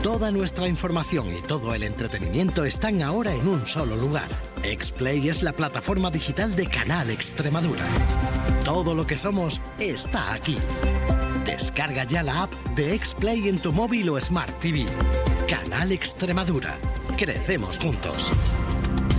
Toda nuestra información y todo el entretenimiento están ahora en un solo lugar. Xplay es la plataforma digital de Canal Extremadura. Todo lo que somos está aquí. Descarga ya la app de Xplay en tu móvil o Smart TV. Canal Extremadura. Crecemos juntos.